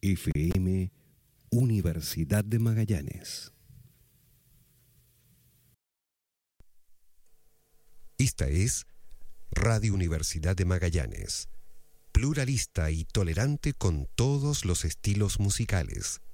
FM Universidad de Magallanes. Esta es Radio Universidad de Magallanes, pluralista y tolerante con todos los estilos musicales.